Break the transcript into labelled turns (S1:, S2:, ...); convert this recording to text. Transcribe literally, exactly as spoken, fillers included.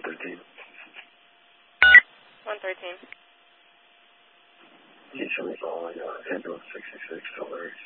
S1: thirteen.
S2: one thirteen.
S1: Each of us all, uh, ambulance sixty-six, Tulare.